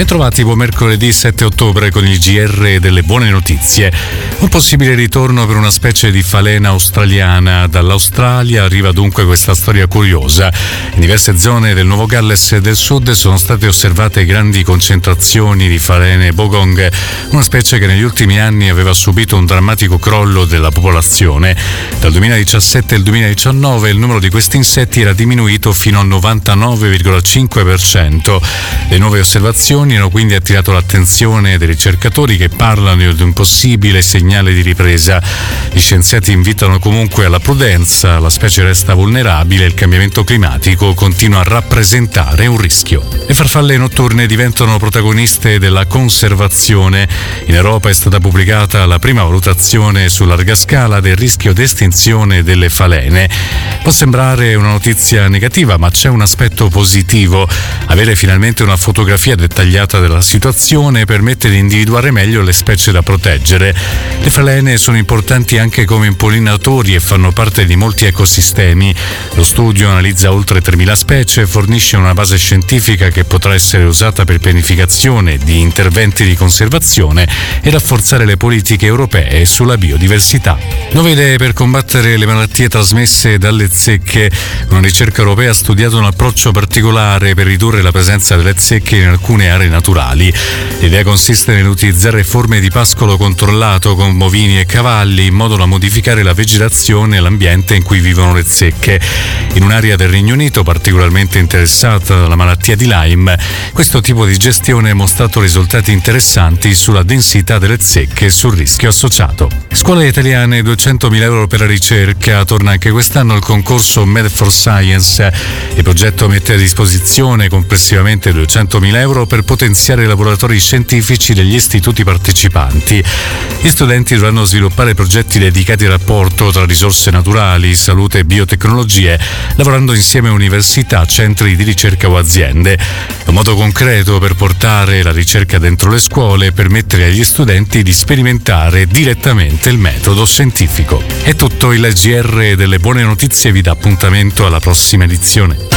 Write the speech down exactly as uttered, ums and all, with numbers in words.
Bentrovati, buon mercoledì sette ottobre con il G R delle buone notizie. Un possibile ritorno per una specie di falena australiana. Dall'Australia arriva dunque questa storia curiosa. In diverse zone del Nuovo Galles del Sud sono state osservate grandi concentrazioni di falene bogong, una specie che negli ultimi anni aveva subito un drammatico crollo della popolazione. Dal duemiladiciassette al duemiladiciannove il numero di questi insetti era diminuito fino al novantanove virgola cinque per cento. Le nuove osservazioni hanno quindi attirato l'attenzione dei ricercatori che parlano di un possibile segnale di ripresa. Gli scienziati invitano comunque alla prudenza, la specie resta vulnerabile e il cambiamento climatico continua a rappresentare un rischio. Le farfalle notturne diventano protagoniste della conservazione. In Europa è stata pubblicata la prima valutazione su larga scala del rischio di estinzione delle falene. Può sembrare una notizia negativa, ma c'è un aspetto positivo. Avere finalmente una fotografia dettagliata della situazione permette di individuare meglio le specie da proteggere. Le falene sono importanti anche come impollinatori e fanno parte di molti ecosistemi. Lo studio analizza oltre tremila specie e fornisce una base scientifica che potrà essere usata per pianificazione di interventi di conservazione e rafforzare le politiche europee sulla biodiversità. Nuove idee per combattere le malattie trasmesse dalle zecche. Una ricerca europea ha studiato un approccio particolare per ridurre la presenza delle zecche in alcune aree naturali. L'idea consiste nell'utilizzare forme di pascolo controllato con bovini e cavalli in modo da modificare la vegetazione e l'ambiente in cui vivono le zecche. In un'area del Regno Unito particolarmente interessata dalla malattia di Lyme, questo tipo di gestione ha mostrato risultati interessanti sulla densità delle zecche e sul rischio associato. Scuole italiane, duecentomila euro per la ricerca. Torna anche quest'anno il concorso Med for Science. Il progetto mette a disposizione complessivamente duecentomila euro per potenziare i laboratori scientifici degli istituti partecipanti. Gli studenti dovranno sviluppare progetti dedicati al rapporto tra risorse naturali, salute e biotecnologie, lavorando insieme a università, centri di ricerca o aziende. È un modo concreto per portare la ricerca dentro le scuole e permettere agli studenti di sperimentare direttamente il metodo scientifico. È tutto. Il G R delle buone notizie vi dà appuntamento alla prossima edizione.